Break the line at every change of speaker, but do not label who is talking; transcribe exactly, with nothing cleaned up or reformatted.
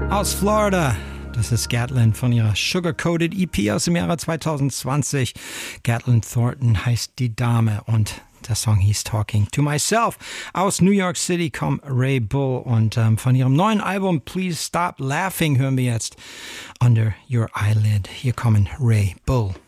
Aus Florida, das ist Gatlin von ihrer Sugar-Coated E P aus dem Jahre zwanzig zwanzig. Gatlin Thornton heißt die Dame und der Song hieß Talking to Myself. Aus New York City kommt Ray Bull und ähm, von ihrem neuen Album Please Stop Laughing hören wir jetzt Under Your Eyelid. Hier kommen Ray Bull.